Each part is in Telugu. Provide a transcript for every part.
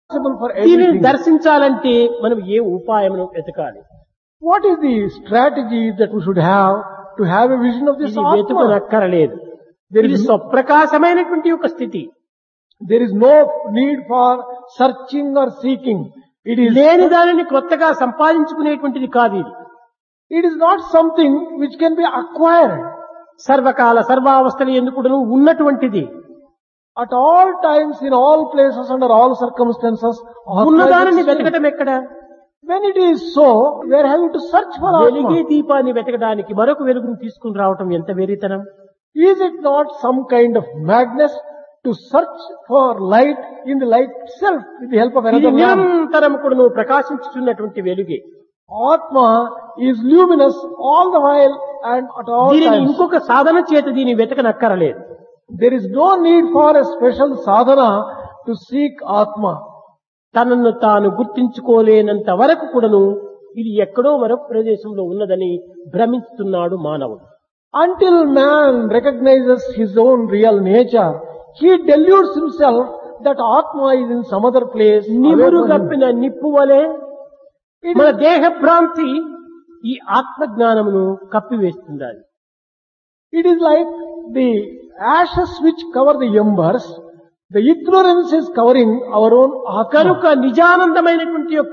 Possible for దీనిని everything. దర్శించాలంటే మనం ఏ ఉపాయమును వెతకాలి? What is the strategy that we should have to have a vision of this ఇది Atma? వెతుకనక్కరలేదు. There ఇది is, స్వప్రకాశమైనటువంటి ఒక స్థితి. there is no need for searching or seeking. లేని దానిని కొత్తగా సంపాదించుకునేటువంటిది కాదు ఇది. It is not something which can be acquired. సర్వకాల సర్వావస్థలు ఎందుకును ఉన్నటువంటిది. At all times, in all places, under all circumstances, ఉన్నదానిని Atma వెతకటం exists. ఎక్కడ? When it is so, we are having to search for వెలిగే Atma. దీపాన్ని వెతకడానికి మరొక వెలుగును తీసుకుని రావటం ఎంత వెరితనం. Is it not some kind of madness to search for light in the light itself with the help of ఇది another lamp? నిరంతరం కూడా నువ్వు ప్రకాశించుతున్నటువంటి వెలుగే. Atma is luminous all the while and at all దీనిని times. ఇంకొక సాధన చేత దీన్ని వెతకనక్కరలేదు. There is no need for a special sadhana to seek Atma. తనను తాను గుర్తించుకోలేనంత వరకు కూడాను ఇది ఎక్కడో మరొక ప్రదేశంలో ఉన్నదని భ్రమిస్తున్నాడు మానవుడు. Until man recognizes his own real nature, he deludes himself that Atma is in some other place. away నిమురు from him. గప్పిన నిప్పు వలె It మన is, దేహ భ్రాంతి ఈ ఆత్మజ్ఞానమును కప్పివేస్తుంది. it is like the ashes which cover the embers. The ignorance is covering our own కనుక Atma. నిజానందమైనటువంటి యొక్క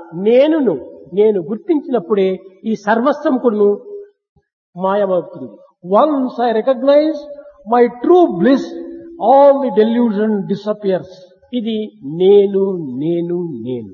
నేను గుర్తించినప్పుడే ఈ సర్వస్వం కూడాను మాయమవుతుంది. Once I recognize my true bliss, all the delusion disappears. ఇది నేను నేను నేను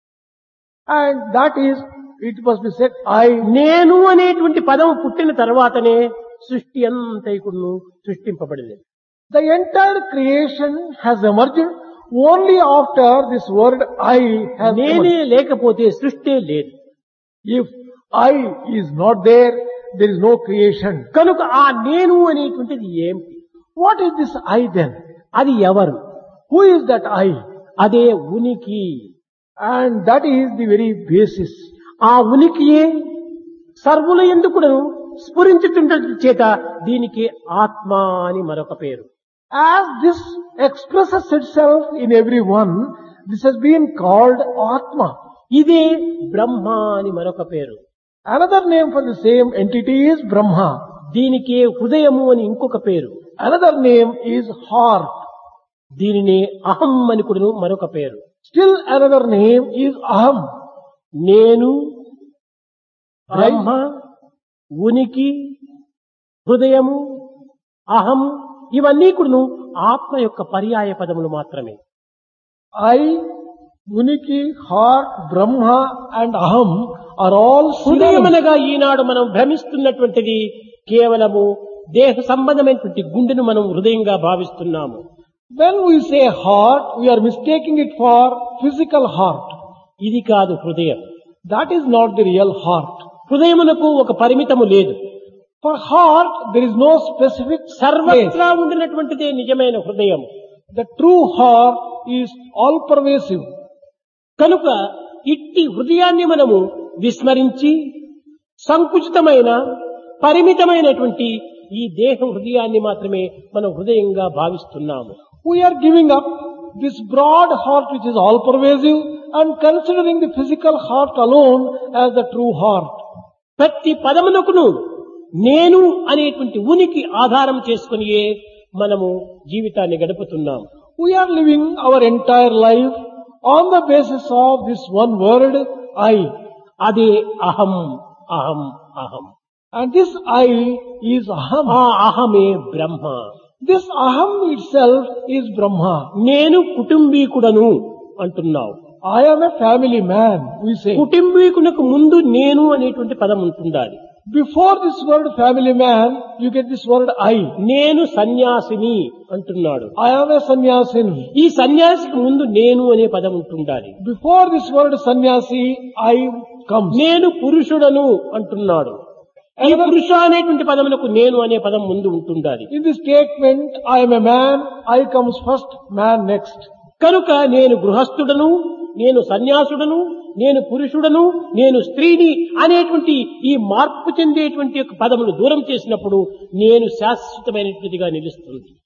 And that is, it must be said, I. నేను అనేటువంటి పదం పుట్టిన తర్వాతనే సృష్టి అంతైకును సృష్టింపబడింది. The entire creation has emerged only after this word I has నేనే emerged. లేకపోతే సృష్టి లేదు. If I is not there, there is no creation. కనుక ఆ నేను అనేటువంటిది ఏమిటి? What is this I then? అది ఎవరు? Who is that I? అదే ఉనికి. And that is the very basis. ఆ ఉనికియే సర్వుల ఎందుకును స్ఫురించుతుండ చేత దీనికి ఆత్మ అని మరొక పేరు. As this expresses itself in everyone, this has been called Atma. ఇదే బ్రహ్మ అని మరొక పేరు. Another name for the same entity is Brahma. దీనికి హృదయము అని ఇంకొక పేరు. Another name is heart. దీనిని అహం అని కూడా మరొక పేరు. Still another name is Aham. నేను, బ్రహ్మ, ఉనికి, హృదయము, అహం ఇవన్నీ కూడాను ఆత్మ యొక్క పర్యాయ పదములు మాత్రమే. I, Uniki, heart, Brahma and Aham are all హృదయం synonyms. అనగా ఈనాడు మనం భ్రమిస్తున్నటువంటిది కేవలము దేహ సంబంధమైనటువంటి గుండెను మనం హృదయంగా భావిస్తున్నాము. When we say heart, we are mistaking it for physical heart. ఇది కాదు హృదయం. That is not the real heart. హృదయమునకు ఒక పరిమితము లేదు. For heart, there is no specific place. సర్వత్రా ఉండినటువంటిదే నిజమైన హృదయం. The true heart is all pervasive. కనుక ఇట్టి హృదయాన్ని మనము విస్మరించి సంకుచితమైన పరిమితమైనటువంటి ఈ దేహ హృదయాన్ని మాత్రమే మనం హృదయంగా భావిస్తున్నాము. We are giving up this broad heart which is all pervasive and considering the physical heart alone as the true heart. ప్రతి పదమునకును నేను అనేటువంటి ఉనికి ఆధారం చేసుకునియే మనము జీవితాన్ని గడుపుతున్నాం. We are living our entire life on the basis of this one word, I. అదే అహం అహం అహం. And this I is Aham. ఆ అహమే బ్రహ్మ. This Aham itself is Brahma. నేను కుటుంబీకుడను అంటున్నావు. I am a family man, we say. కుటుంబీకునకు ముందు నేను అనేటువంటి పదం ఉంటుండాలి. Before this word family man, you get this word I. నేను సన్యాసిని అంటున్నాడు. I am a sannyasin. ఈ సన్యాసికి ముందు నేను అనే పదం ఉంటుండాలి. Before this word sannyasi, I comes. నేను పురుషుడను అంటున్నాడు. ఈ పురుష అనేటువంటి పదములకు నేను అనే పదం ముందు ఉంటుండాలి. In the statement, I am a man, I comes first, man next. కనుక నేను గృహస్థుడను, నేను సన్యాసుడను, నేను పురుషుడను, నేను స్త్రీని అనేటువంటి ఈ మార్పు చెందేటువంటి యొక్క పదములు దూరం చేసినప్పుడు నేను శాశ్వతమైనటువంటిదిగా నిలుస్తుంది.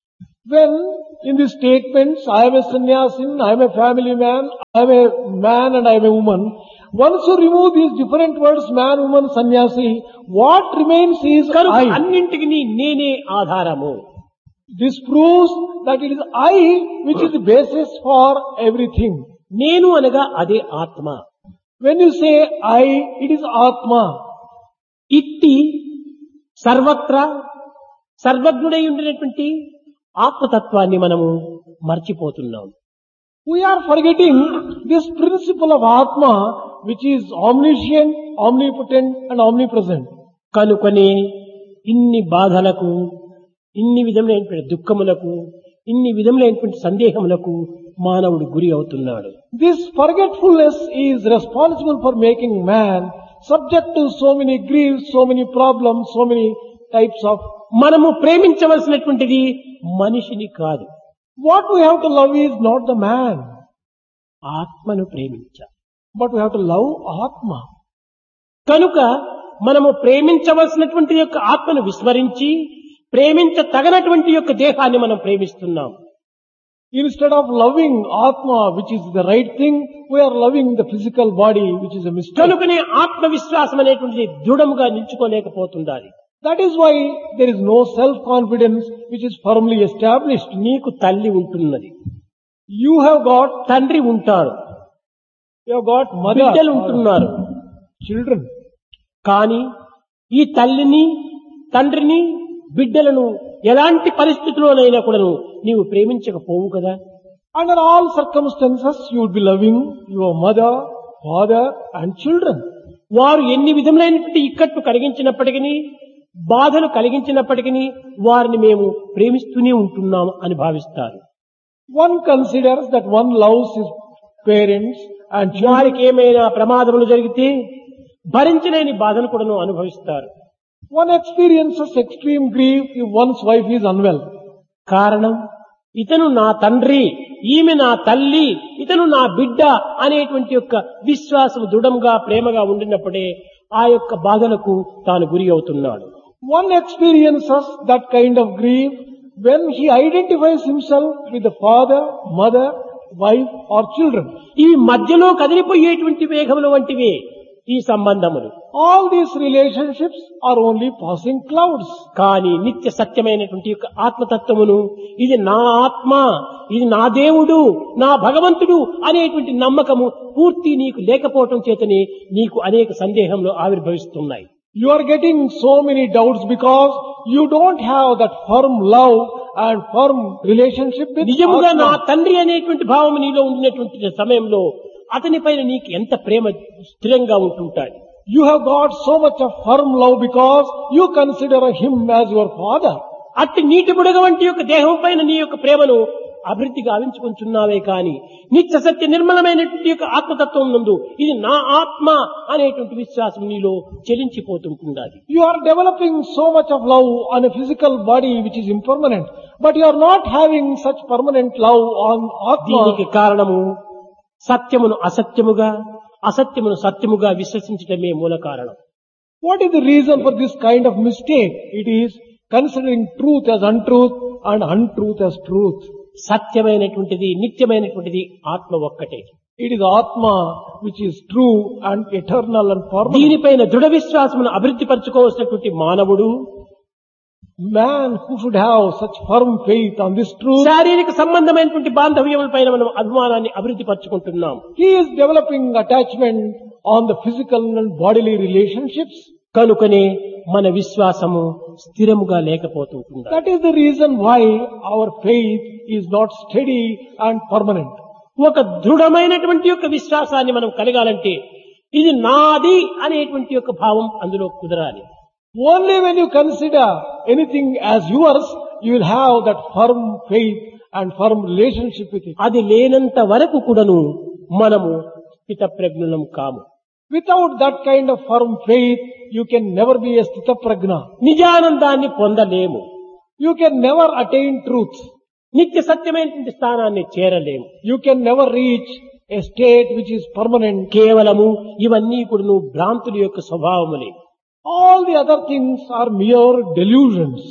When in the statements, I am a sannyasin, I am a family man, I am a man and I am a woman, once you remove these different words, man, woman, sannyasi, what remains is కనుక I. అన్నింటికి నేనే ఆధారము. This proves that it is I which is the basis for everything. నేను అనగా అదే ఆత్మ. When you say I, it is Atma. ఇట్టి సర్వత్రా సర్వజ్ఞుడై ఉండినటువంటి ఆత్మతత్వాన్ని మనము మర్చిపోతున్నాం. We are forgetting this principle of Atma, which is omniscient, omnipotent and omnipresent. కనుకనే ఇన్ని బాధలకు, ఇన్ని విధములైనటువంటి దుఃఖములకు, ఇన్ని విధములైనటువంటి సందేహములకు మానవుడు గురి అవుతున్నాడు. This forgetfulness is responsible for making man subject to so many griefs, so many problems, so many types of... మనము ప్రేమించవలసినటువంటిది మనిషిని కాదు, What we have to love is not the man, ఆత్మను ప్రేమించాలి. but we have to love Atma. కనుక మనము ప్రేమించవలసినటువంటి యొక్క ఆత్మను విస్మరించి ప్రేమించ తగనటువంటి యొక్క దేహాన్ని మనం ప్రేమిస్తున్నాం. Instead of loving Atma, which is the right thing, we are loving the physical body, which is a mistake. కనుకనే ఆత్మవిశ్వాసం అనేటువంటిది దృఢముగా నిలుచుకోలేకపోతుండాలి. That is why there is no self-confidence which is firmly established. నీకు తల్లి ఉంటున్నది, You have got, తండ్రి ఉంటారు, you have got mother, బిడ్డలు ఉంటున్నారు. children. కానీ ఈ తల్లిని, తండ్రిని, బిడ్డలను ఎలాంటి పరిస్థితుల్లోనైనా కూడా నీవు ప్రేమించకపోవు కదా. Under all circumstances, you would be loving your mother, father and children. వారు ఎన్ని విధములైనటువంటి ఇక్కట్లు కలిగించినప్పటికీ, బాధలు కలిగించినప్పటికీ వారిని మేము ప్రేమిస్తూనే ఉంటున్నాం అని భావిస్తారు. One considers that one loves his parents and children. వారికి ఏమైనా ప్రమాదములు జరిగితే భరించలేని బాధను కూడా అనుభవిస్తారు. One experiences extreme grief if one's wife is unwell. కారణం, ఇతను నా తండ్రి, ఈమె నా తల్లి, ఇతను నా బిడ్డ అనేటువంటి యొక్క విశ్వాసం దృఢంగా ప్రేమగా ఉండినప్పుడే ఆ యొక్క బాధలకు తాను గురి అవుతున్నాడు. One experiences that kind of grief when he identifies himself with the father, mother, wife or children. ఇవి మధ్యలో కదిలిపోయేటువంటి వేగముల వంటివే ఈ సంబంధములు. All these relationships are only passing clouds. కానీ నిత్య సత్యమైనటువంటి యొక్క ఆత్మతత్వమును, ఇది నా ఆత్మ, ఇది నా దేవుడు, నా భగవంతుడు అనేటువంటి నమ్మకము పూర్తి నీకు లేకపోవటం చేతనే నీకు అనేక సందేహములు ఆవిర్భవిస్తున్నాయి. You are getting so many doubts because you don't have that firm love and firm relationship with నిజముగా నా Atma. తండ్రి అనేటువంటి భావం నీలో ఉండినటువంటి సమయంలో అతని పైన నీకు ఎంత ప్రేమ స్థిరంగా ఉంటుంటాడు. You have got so much of firm love because you consider him as your father. అట్టి నీటి బుడగ వంటి యొక్క దేహం పైన నీ యొక్క ప్రేమను అభివృద్ధి గావించుకుంటున్నావే కాని నిత్య సత్య నిర్మలమైనటువంటి యొక్క ఆత్మతత్వం నందు ఇది నా ఆత్మ అనేటువంటి విశ్వాసం నీలో చెలించిపోతుంటున్నది. You are developing so much of love on a physical body which is impermanent, but you are not having such permanent love on దీనికి Atma. కారణము సత్యమును అసత్యముగా, అసత్యమును సత్యముగా విశ్వసించటమే మూల కారణం. What is the reason for this kind of mistake? It is considering truth as untruth and untruth as truth. సత్యమైనటువంటిది, నిత్యమైనటువంటిది ఆత్మ ఒక్కటే. It is Atma which is true and eternal and permanent. దీనిపైన దృఢ విశ్వాసమును అభివృద్ధి పరచుకోవాల్సినటువంటి మానవుడు Man who should have such firm faith on this truth, శారీరక సంబంధమైనటువంటి బాంధవ్యములపైన మనం అభిమానాన్ని అభివృద్ధి పరచుకుంటున్నాం. he is developing attachment on the physical and bodily relationships. కనుకనే మన విశ్వాసము స్థిరముగా లేకపోతుంటుంది. That is the reason why our faith is not steady and permanent. ఒక దృఢమైనటువంటి యొక్క విశ్వాసాన్ని మనం కలగాలంటే ఇది నాది అనేటువంటి యొక్క భావం అందులో కుదరాలి. Only when you consider anything as yours, you will have that firm faith and firm relationship with it. అది లేనంత వరకు కూడాను మనము స్థితప్రజ్ఞులం కాము. Without that kind of firm faith, you can never be a stitaprajna. నిజానందాన్ని పొందలేము. You can never attain truth. నిత్య సత్యమైనటువంటి స్థానాన్ని చేరలేము. You can never reach a state which is permanent. కేవలము ఇవన్నీ కూడాను భ్రాంతుల యొక్క స్వభావములే. All the other things are mere delusions.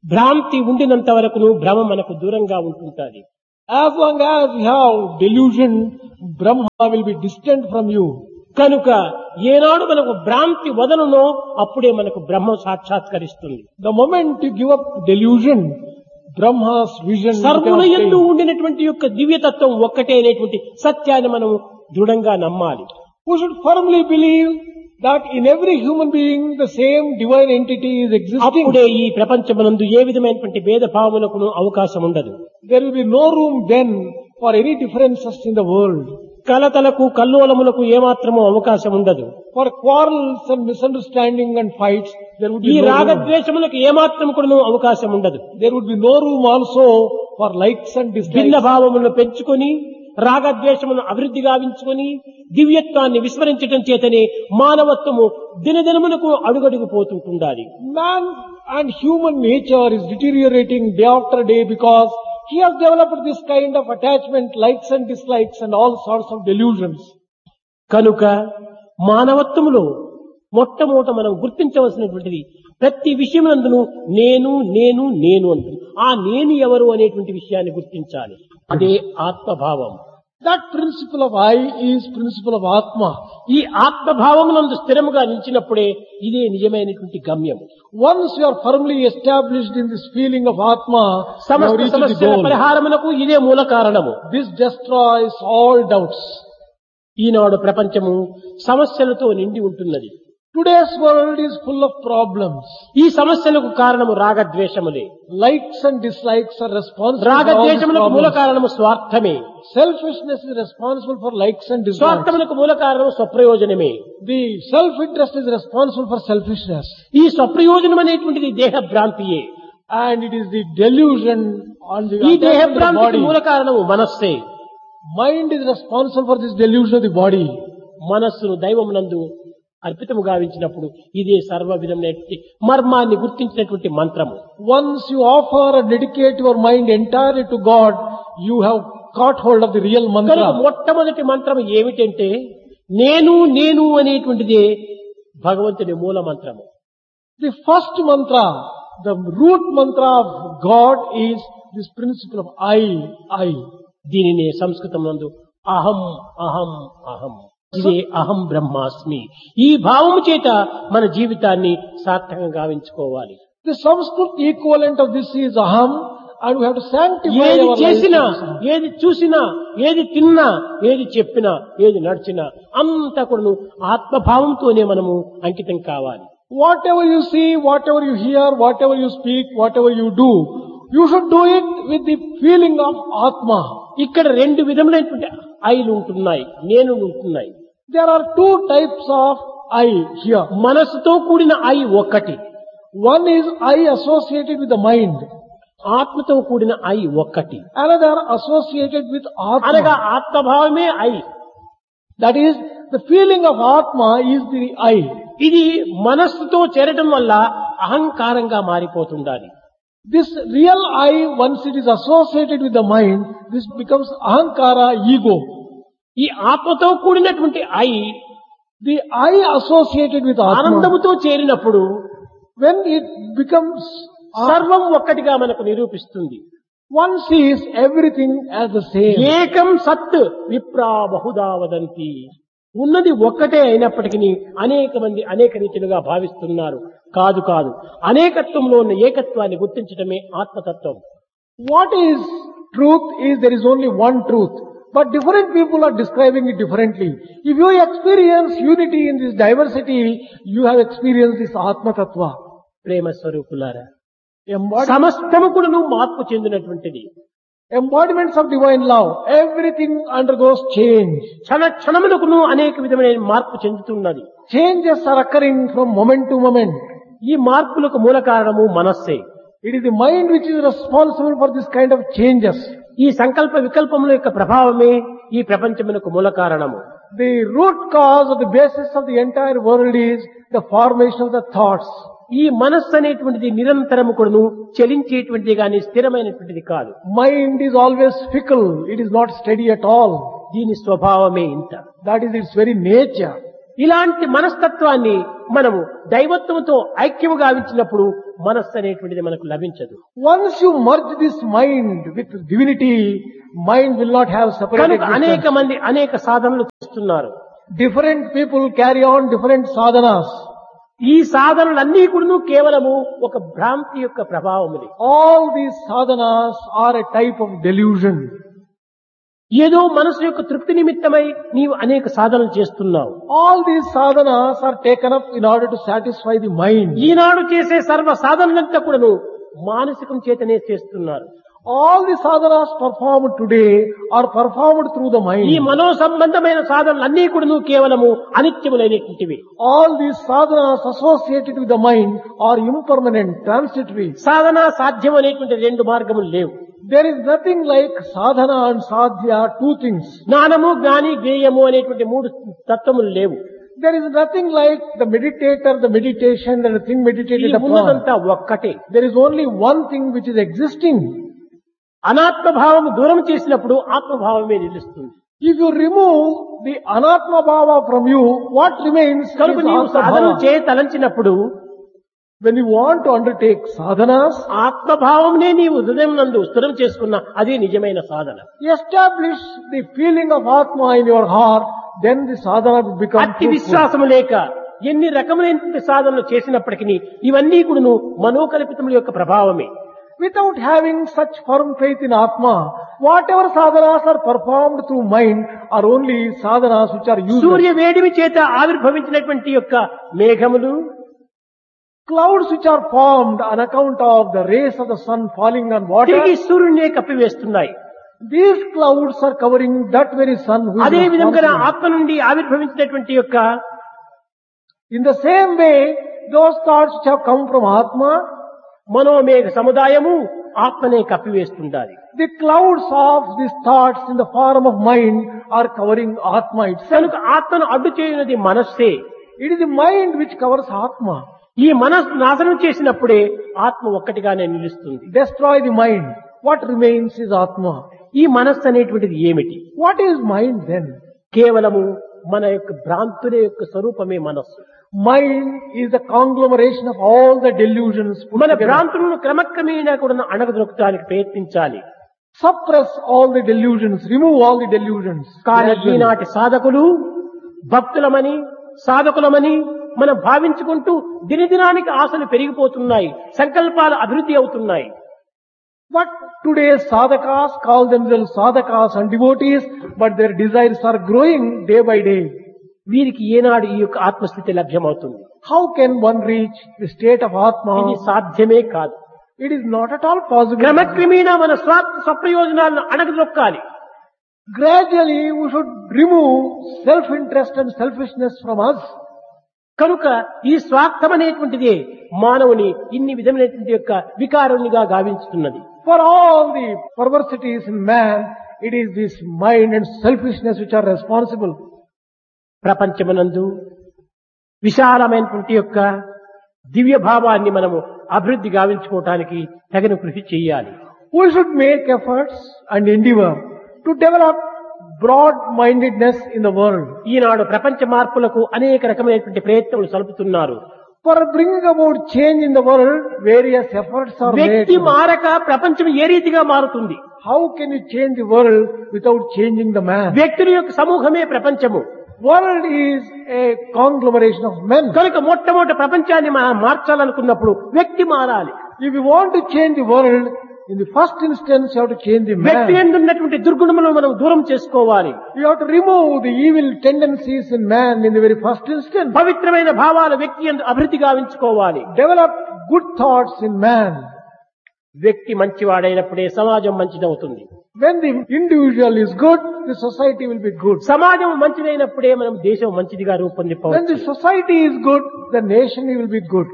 భ్రాంతి ఉండినంత వరకును భ్రమ మనకు దూరంగా ఉంటుంటుంది. As long as you have delusion, Brahma will be distant from you. కనుక ఏనాడు మనకు భ్రాంతి వదలునో అప్పుడే మనకు బ్రహ్మ సాక్షాత్కరిస్తుంది. The moment you give up delusion, Brahma's vision సర్వుల becomes యందు plain. ఉండినటువంటి యొక్క దివ్యతత్వం ఒక్కటే అనేటువంటి సత్యాన్ని మనం దృఢంగా నమ్మాలి. We should firmly believe that in every human being the same divine entity is existing. అప్పుడే ఈ ప్రపంచమునందు ఏ విధమైనటువంటి భేదభావములకు అవకాశం ఉండదు. There will be no room then for any differences in the world. కలతలకు కల్లోలములకు ఏమాత్రము అవకాశం ఉండదు. For quarrels and misunderstanding and fights, there would ఈ be no room. రాగద్వేషములకు ఏమాత్రం కూడా అవకాశం ఉండదు. There would be no room also for likes and భిన్న dislikes. భావములను పెంచుకొని రాగద్వేషమును అభివృద్ధి గావించుకొని దివ్యత్వాన్ని విస్మరించడం చేతనే మానవత్వము దినదినమునకు అడుగడుగు పోతుంటుండాలి. Man and human nature is deteriorating day after day because he has developed this kind of attachment, likes and dislikes and all sorts of delusions. కనుక మానవత్వములో మొట్టమొదట మనం గుర్తించవలసినటువంటిది ప్రతి విషయమునందును నేను నేను నేను అంటుంది. ఆ నేను ఎవరు అనేటువంటి విషయాన్ని గుర్తించాలి. అదే ఆత్మభావం. That principle of I is principle of Atma. ఈ ఆత్మభావమునందు స్థిరముగా నిలిచినప్పుడే ఇదే నిజమైనటువంటి గమ్యం. Once you are firmly established in this feeling of Atma, you have సమస్త reached the సమస్యల goal. పరిహారమునకు ఇదే మూల కారణము. This destroys all doubts. ఈనాడు ప్రపంచము సమస్యలతో నిండి ఉంటున్నది. Today's world is full of problems. ఈ సమస్యలకు కారణము రాగద్వేషములే. Likes and dislikes are responsible for all these రాగద్వేషములకు మూల problems. కారణము స్వార్థమే. Selfishness is responsible for likes and dislikes. స్వార్థములకు మూల కారణము స్వప్రయోజనమే. The self-interest is responsible for selfishness. ఈ స్వప్రయోజనం అనేటువంటిది దేహ భ్రాంతియే. And it is the delusion on the ఈ దేహ attachment of the భ్రాంతికి body. మూల కారణము మనస్సే. Mind is responsible for this delusion of the body. మనస్సును దైవమునందు అర్పితము గావించినప్పుడు ఇదే సర్వ విధమైనటువంటి మర్మాన్ని గుర్తించినటువంటి మంత్రము. Once you offer and dedicate your mind entirely to God, you have caught hold of the real కనుక mantra. మొట్టమొదటి మంత్రం ఏమిటంటే నేను నేను అనేటువంటిదే భగవంతుని మూల మంత్రము. The first mantra, the root mantra of God is this principle of I. దీనిని సంస్కృతం నందు అహం అహం అహం, ఇదే అహం బ్రహ్మాస్మి. ఈ భావము చేత మన జీవితాన్ని సార్థకంగా గావించుకోవాలి. The Sanskrit equivalent of this is aham, and we have to sanctify ఏది our చేసినా, lives. ఏది చూసినా, ఏది తిన్నా, ఏది చెప్పినా, ఏది నడిచినా అంతా కూడా ఆత్మభావంతోనే మనము అంకితం కావాలి. Whatever you see, whatever you hear, whatever you speak, whatever you do, you should do it with the feeling of Atma. ఇక్కడ రెండు విధములైనటువంటి ఐలు ఉంటున్నాయి, నేను ఉంటున్నాయి. There are two types of I here. మనసుతో కూడిన ఐ ఒక్కటి, One is I associated with the mind. ఆత్మతో కూడిన ఐ ఒక్కటి. Another associated with అనగా Atma. ఆత్మభావమే I. That is, the feeling of Atma is the I. ఇది మనస్సుతో చేరటం వల్ల అహంకారంగా మారిపోతుండాలి. This real I, once it is associated with the mind, this becomes Ahankara, ego. ఈ ఆత్మతో కూడినటువంటి I The I associated with Atma, ఆనందముతో చేరినప్పుడు when it becomes సర్వం ఒక్కటిగా మనకు నిరూపిస్తుంది. one sees everything as the same. ఏకం సత్ విప్రా బహుదా వదంతి. ఉన్నది ఒక్కటే అయినప్పటికీ అనేక మంది అనేక రీతిలుగా భావిస్తున్నారు. కాదు కాదు, అనేకత్వంలో ఉన్న ఏకత్వాన్ని గుర్తించడమే ఆత్మతత్వం. What is truth is there is only one truth, but different people are describing it differently. If you experience unity in this diversity, you have experienced this Atma Tattva. ప్రేమ స్వరూపులారా, Embodiment, సమస్తము కూడాను మార్పు చెందినటువంటిది. embodiments of divine love, everything undergoes change. క్షణ క్షణమునకును అనేక విధమైన మార్పు చెందుతున్నది. Changes are occurring from moment to moment. ఈ మార్పులకు మూల కారణము మనస్సే. It is the mind which is responsible for this kind of changes. ఈ సంకల్ప వికల్పముల యొక్క ప్రభావమే ఈ ప్రపంచమునకు మూల కారణము. The root cause or the basis of the entire world is the formation of the thoughts. ఈ మనస్సు అనేటువంటిది నిరంతరము కూడాను చలించేటువంటిది గాని స్థిరమైనటువంటిది కాదు. Mind is always fickle. It is not steady at all. దీని స్వభావమే ఇంత. That is its very nature. ఇలాంటి మనస్తత్వాన్ని మనము దైవత్వంతో ఐక్యము గావించినప్పుడు మనస్సు అనేటువంటిది మనకు లభించదు. Once you merge this mind with divinity, mind will not have separate కనుక అనేక existence. మంది అనేక సాధనలు చేస్తున్నారు. Different people carry on different sadhanas. ఈ సాధనలన్నీ కూడా కేవలము ఒక భ్రాంతి యొక్క ప్రభావముది. All these sadhanas are a type of delusion. ఏదో మనసు యొక్క తృప్తి నిమిత్తమై నీవు అనేక సాధనలు చేస్తున్నావు. All these sadhanas are taken up in order to satisfy the mind. ఈనాడు చేసే సర్వ సాధనలంతా కూడాను మానసికం చేతనే చేస్తున్నారు. All the sadhanas performed today are performed through the ఈ mind. మనో సంబంధమైన సాధనలన్నీ కూడాను కేవలము అనిత్యములైనటువంటివి. All these sadhanas associated with the mind are impermanent, transitory. సాధన సాధ్యం అనేటువంటి రెండు మార్గములు లేవు. There is nothing like sadhana and sadhya, two things. జ్ఞానము జ్ఞాని జ్ఞేయము అనేటువంటి మూడు తత్వములు లేవు. There is nothing like the meditator, the meditation, and the thing ఈ meditated upon. ఉన్నదంతా ఒక్కటే. There is only one thing which is existing. అనాత్మభావం దూరం చేసినప్పుడు ఆత్మభావమే నిలుస్తుంది. If you remove the anatma bhava from you, what remains is కనుక నీవు atma సాధనలు bhava. చేయతలంచినప్పుడు When you want to undertake sadhanas, ఆత్మభావంనే నీవు హృదయం నందు స్థిరం చేసుకున్న అదే నిజమైన సాధన. establish the feeling of atma in your heart, then the sadhana will become అట్టి fruitful. విశ్వాసము లేక ఎన్ని రకములైన సాధనలు చేసినప్పటికీ ఇవన్నీ కూడాను మనోకల్పితముల యొక్క ప్రభావమే. Without having such firm faith in atma, whatever sadhanas are performed through mind are only sadhanas which are useless. సూర్య వేడిమి చేత ఆవిర్భవించినటువంటి యొక్క మేఘములు, Clouds which are formed on account of the rays of the sun falling on water, తిరిగి సూర్యునే కప్పివేస్తున్నాయి. these clouds are covering that very sun who is అదే విధంగా responsible. ఆత్మ నుండి ఆవిర్భవించినటువంటి యొక్క In the same way, those thoughts which have come from atma, మనోమేఘ సముదాయము ఆత్మనే కప్పివేస్తుండాలి. the clouds of these thoughts in the form of mind are covering atma itself. కనుక ఆత్మను అడ్డు చేయనది మనస్సే. It is the mind which covers atma. ఈ మనస్సు నాశనం చేసినప్పుడే ఆత్మ ఒక్కటిగానే నిలుస్తుంది. Destroy the mind. What remains is atma. ఈ మనస్సు అనేటువంటిది ఏమిటి? What is mind then? కేవలము మన యొక్క భ్రాంతుల యొక్క స్వరూపమే మనస్సు. Mind is the conglomeration of all the delusions put మన together. భ్రాంతులను క్రమక్రమేణా కూడా అణగదొక్కడానికి ప్రయత్నించాలి. Suppress all the delusions, remove all the delusions. కానీ Gradually. ఈనాటి సాధకులు భక్తులమని సాధకులమని మనం భావించుకుంటూ దినదినానికి ఆశలు పెరిగిపోతున్నాయి, సంకల్పాలు అభివృద్ధి అవుతున్నాయి. But today's sadhakas call themselves sadhakas and devotees, but their desires are growing day by day. వీరికి ఏనాడు ఈ యొక్క ఆత్మస్థితి లభ్యమవుతుంది? How can one reach the state of ఇది atma? సాధ్యమే కాదు. It is not at all possible. క్రమక్రమేణా మన స్వార్థ స్వప్రయోజనాలను అణగదొక్కాలి. Gradually we should remove self-interest and selfishness from us. కనుక ఈ స్వార్థం అనేటువంటిదే మానవుని ఇన్ని విధమైనటువంటి యొక్క వికారునిగా గావించుతున్నది. For all the perversities in man, it is this mind and selfishness which are responsible. ప్రపంచమునందు విశాలమైనటువంటి యొక్క దివ్య భావాన్ని మనము అభివృద్ధి గావించుకోవటానికి తగిన కృషి చేయాలి. We should make efforts and endeavor to develop broad-mindedness in the world. ఈనాడు ప్రపంచ మార్పులకు అనేక రకమైనటువంటి ప్రయత్నములు సలుపుతున్నారు. For bringing about change in the world, various efforts are వ్యక్తి made. మారక ప్రపంచం ఏ రీతిగా మారుతుంది? How can you change the world without changing the man? వ్యక్తుల యొక్క సమూహమే ప్రపంచము. World is a conglomeration of men. కనుక మొట్టమొదటి ప్రపంచాన్ని మనం మార్చాలనుకున్నప్పుడు వ్యక్తి మారాలి. If you want to change the world, in the first instance you have to change the వ్యక్తి man. యందు ఉన్నటువంటి దుర్గుణములను మనం దూరం చేసుకోవాలి. You have to remove the evil tendencies in man in the very first instance. పవిత్రమైన భావాల వ్యక్తి యందు అభివృద్ధి గావించుకోవాలి. Develop good thoughts in man. వ్యక్తి మంచివాడైనప్పుడే సమాజం మంచిదవుతుంది. When the individual is good, the society will be good. సమాజం మంచిదైనప్పుడే మనం దేశం మంచిదిగా When the రూపొందిపోవచ్చు. society is good, the nation will be good.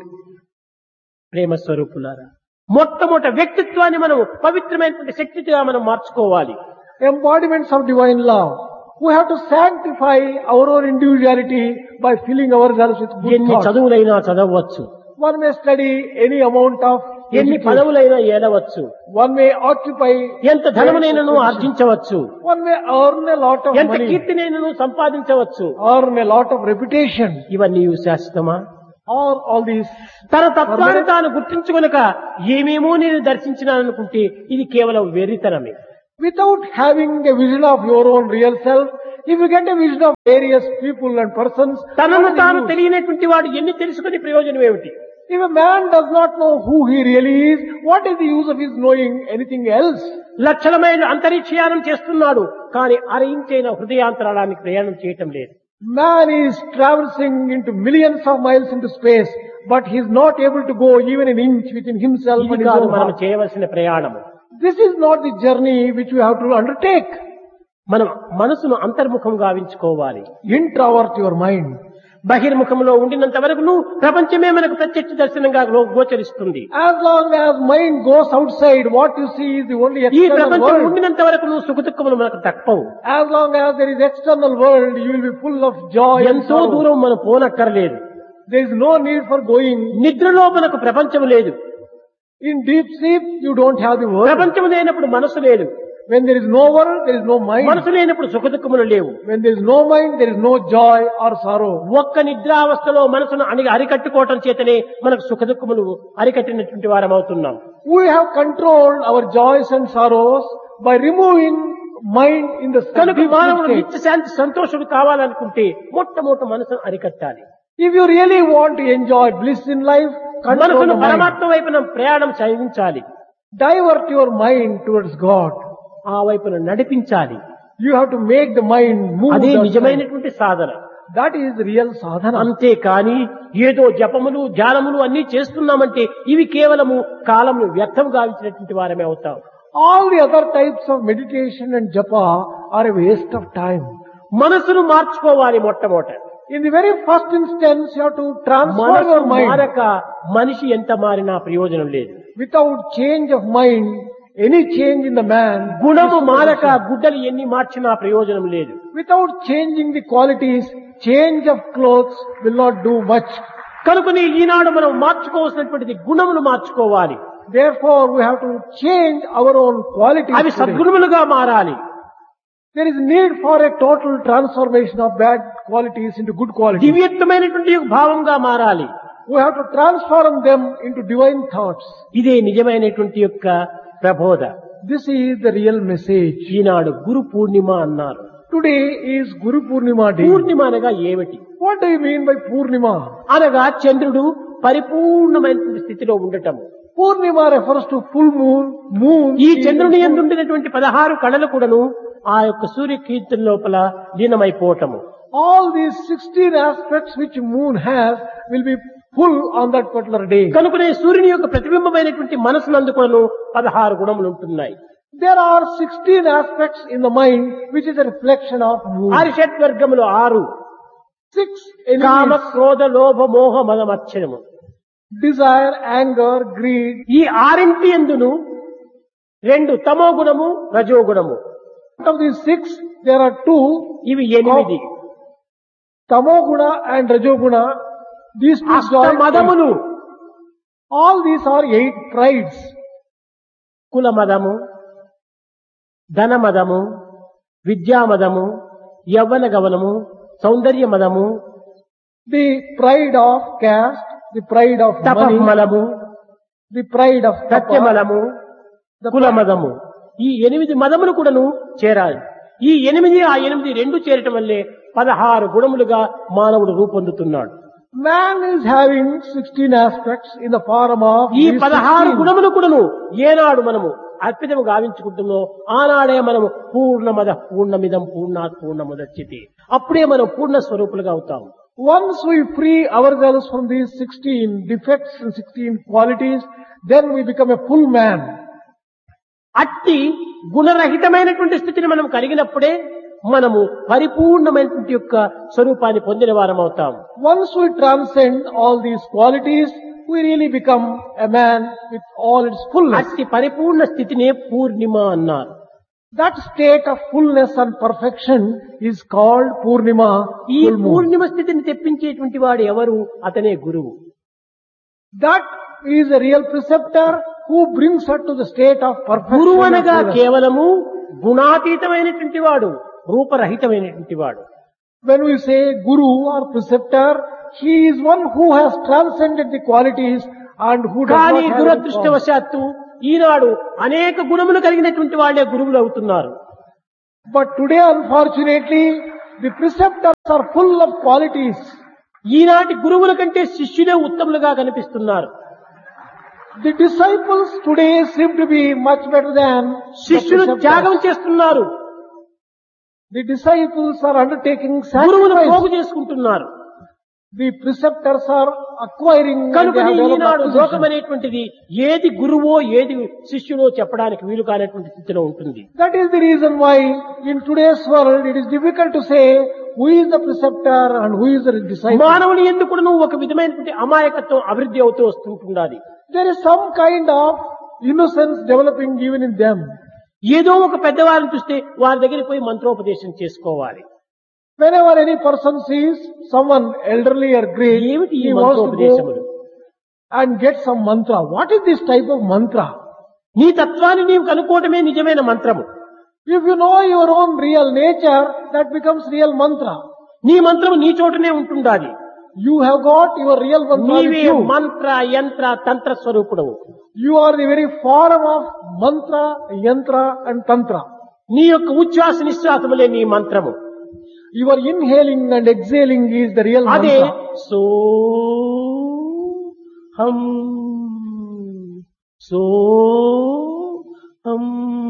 ప్రేమ స్వరూపులారా, మొట్టమొదటి వ్యక్తిత్వాన్ని మనం పవిత్రమైనటువంటి శక్తిగా మనం మార్చుకోవాలి. Embodiments of divine love. We have to sanctify our own individuality by filling ourselves with good ఎన్ని thoughts. చదువులైనా చదవచ్చు, One may study any amount of ఎన్ని పదవులైనా ఏలవచ్చు, one may occupy, ఎంత ధనమునైనను ఆర్జించవచ్చు, one may earn a lot of ఎంత money, కీర్తినైనను సంపాదించవచ్చు. earn a lot of reputation, ఇవన్నీ శాశ్వతమా? or all these. తన తత్వాన్ని తాను గుర్తించుకొనక ఏమేమో నేను దర్శించినాననుకుంటే ఇది కేవలం వెర్రితనమే. Without having a vision of your own real self, if you get a vision of various people and persons, తనను what తాను is use? తెలియనటువంటి వాడు ఎన్ని తెలుసుకుని ప్రయోజనం ఏమిటి? If a man does not know who he really is, what is the use of his knowing anything else? లక్షల మైళ్ళు అంతరిక్షయానం చేస్తున్నాడు, కానీ అరయించైన హృదయాంతరాళానికి ప్రయాణం చేయటం లేదు. Man is traversing into millions of miles into space, but he is not able to go even an inch within himself ఇది and his కాదు own మనం heart. చేయవలసిన ప్రయాణము. This is not the journey which we have to undertake. మనం మనసును అంతర్ముఖం గావించుకోవాలి. Introvert your mind. బహిర్ముఖంలో ఉండినంత వరకు ప్రపంచమే మనకు ప్రత్యక్ష దర్శనంగా గోచరిస్తుంది. As long as mind goes outside, what you see is the only ఈ external ప్రపంచం world. ఉండినంత వరకు సుఖదుఖములు మనకు తప్పవు. As long as there is external world, you will be full of joy and ఎంతో sorrow. దూరం మనం పోనక్కర్లేదు. There is no need for going. నిద్రలో మనకు ప్రపంచం లేదు. In deep sleep, you don't have the world. ప్రపంచం లేనప్పుడు మనసు లేదు. When there is no world, there is no mind. మనసు లేనప్పుడు సుఖదుఖములు లేవు. When there is no mind, there is no joy or sorrow. ఒక్క నిద్రావస్థలో మనసును అరికట్టుకోవటం చేతనే మనకు సుఖదుఖములు అరికట్టినటువంటి వారం అవుతున్నాం. We have controlled our joys and sorrows by removing mind in the కనుక deep మానవుడు sleep నిత్య state. శాంతి సంతోషుడు కావాలనుకుంటే మొట్టమొదట మనసును అరికట్టాలి. If you really want to enjoy bliss in life, control మనసును the mind. పరమాత్మ వైపున ప్రయాణం సాగించాలి. Divert your mind towards God. ఆ వైపున నడిపించాలి. You have to make the mind move. అదే that way. నిజమైనటువంటి సాధన. That is real sadhana. అంతేకాని ఏదో జపములు ధ్యానములు అన్ని చేస్తున్నామంటే ఇవి కేవలము కాలమును వ్యర్థం గావించినటువంటి వారమే అవుతాం. All the other types of meditation and japa are a waste of time. మనసును మార్చుకోవాలి మొట్టమొదట. In the very first instance, you have to transform మనసు your mind. మారక మనిషి ఎంత మారినా ప్రయోజనం లేదు. Without change of mind, any change in the man. గుణము మారక గుడ్డలు ఎన్ని మార్చినా ప్రయోజనం లేదు. Without changing the qualities, change of clothes will not do much. కనుకని ఈనాడు మనం మార్చుకోవాల్సినటువంటిది గుణములు మార్చుకోవాలి. Therefore, we have to change our own qualities. అవి today. సద్గుణములుగా మారాలి. There is need for a total transformation of bad qualities into good qualities. దివ్యత్వమైనటువంటి భావంగా మారాలి. We have to transform them into divine thoughts. ఇదే నిజమైనటువంటి యొక్క ప్రబోధ. This is the real message. ఈనాడు గురు పూర్ణిమ అన్నారు. Today is Guru Purnima day. పూర్ణిమ అనగా ఏమిటి? What do you mean by Purnima? అనగా చంద్రుడు పరిపూర్ణమైనటువంటి స్థితిలో ఉండటం. Purnima refers to full moon. Moon. ఈ is చంద్రుని full. యందుండినటువంటి 16 కళలు కూడాను ఆ యొక్క సూర్యకీర్తన లోపల లీనమైపోవటము. All these 16 aspects which moon has will be full on that particular day. కనుకనే సూర్యుని యొక్క ప్రతిబింబమైనటువంటి మనసునందు కూడాను 16 గుణములు ఉంటున్నాయి. There are 16 aspects in the mind which is a reflection of moon. హరిషడ్వర్గములు 6. 6 comma elements: క్రోధ లోభ మోహ మదమచ్చరము. desire, anger, greed. ఈ 6 ఎందును 2 తమో గుణము రజో గుణము. Out of these 6, there are 2, ఇవి 8. Tamoguna and Rajoguna. These two అష్ట join. మదములు. All these are 8 prides. కుల మదము, ధన మదము, విద్యా మదము, యవ్వన గమనము, సౌందర్య మదము, The pride of caste, the pride of తప money, మదము, the pride of Satya tapa, మదము, the కుల మదము. ఈ 8 మదములు కూడాను చేరాలి. ఈ 8 ఆ 8 రెండు చేరటం వల్లే 16 గుణములుగా మానవుడు రూపొందుతున్నాడు. Man is having 16 aspects in the form of ఈ these 16 16. గుణములు కూడాను ఏనాడు మనము అర్పితము గావించుకుంటున్నామో ఆనాడే మనము పూర్ణమద పూర్ణమిదం పూర్ణాత్ పూర్ణముదచ్యతే. అప్పుడే మనం పూర్ణ స్వరూపులుగా అవుతాం. Once we free ourselves from these 16 defects and 16 qualities, then we become a full man. అట్టి గుణరహితమైనటువంటి స్థితిని మనం కలిగినప్పుడే మనము పరిపూర్ణమైనటువంటి యొక్క స్వరూపాన్ని పొందిన వారం అవుతాం. Once we transcend all these qualities, we really become a man with all its fullness. అట్టి పరిపూర్ణ స్థితినే పూర్ణిమ అన్నారు. That state of fullness and perfection is called Purnima. ఈ full moon. పూర్ణిమ స్థితిని తెప్పించేటువంటి వాడు ఎవరు? అతనే గురువు. That is a real preceptor who brings her to the state of perfection. గురువు and అనగా wholeness. కేవలము గుణాతీతమైనటువంటి వాడు, రూపరహితమైనటువంటి వాడు. When we say guru or preceptor, he is one who has transcended the qualities and who does కానీ not have any form. దురదృష్టవశాత్తు ఈనాడు అనేక గుణములు కలిగినటువంటి వాళ్ళే గురువులు అవుతున్నారు. But today, unfortunately, the preceptors are full of qualities. ఈనాటి గురువుల కంటే శిష్యులే ఉత్తములుగా కనిపిస్తున్నారు. The disciples today seem to be much better than the శిష్యులు preceptors. త్యాగం చేస్తున్నారు, The disciples are undertaking గురువులు sacrifice. పోగు చేసుకుంటున్నారు. The preceptors are acquiring and they కనుక have developed ఈనాడు acquisition. లోకం అనేటువంటిది ఏది గురువో ఏది శిష్యులో చెప్పడానికి వీలు కానటువంటి స్థితిలో ఉంటుంది. That is the reason why in today's world it is difficult to say who is the preceptor and who is the disciple. మానవుని ఎందుకు కూడా ఒక విధమైనటువంటి అమాయకత్వం అభివృద్ధి అవుతూ వస్తుంటుండాలి. There is some kind of innocence developing even in them. ఏదో ఒక పెద్దవారిని చూస్తే వారి దగ్గరికి పోయి మంత్రోపదేశం చేసుకోవాలి. Whenever any person sees someone elderly or great, ఏమిటి ఈ he wants to go మంత్రోపదేశములు? and get some mantra. What is this type of mantra? నీ తత్వాన్ని నీవు కనుక్కోవటమే నిజమైన మంత్రము. If you know your own real nature, that becomes real mantra. నీ మంత్రము నీ చోటనే ఉంటుండాలి. You have got your real mantra with నీవే you. మంత్ర యంత్ర తంత్ర స్వరూపుడవు. You are the very form of mantra, yantra and tantra. నీ యొక్క ఉచ్ఛ్వాస నిశ్వాసములే నీ మంత్రము. Your inhaling and exhaling is the real అదే mantra. సో హం సో హం